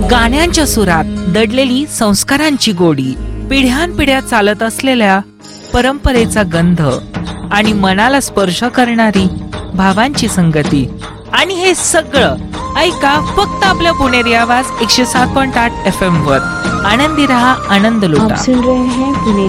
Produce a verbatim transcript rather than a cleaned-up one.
गाण्यांच्या सुरात दडलेली संस्कारांची गोडी, पिढ्यानपिढ्या चालत असलेल्या परंपरेचा गंध आणि मनाला स्पर्श करणारी भावांची संगती. आणि हे सगळं ऐका फक्त आपल्या पुणेरी आवाज एकशे सात पॉइंट आठ एफ एम वर. आनंदी रहा, आनंद लुटा. आप सुन रहे हैं पुणे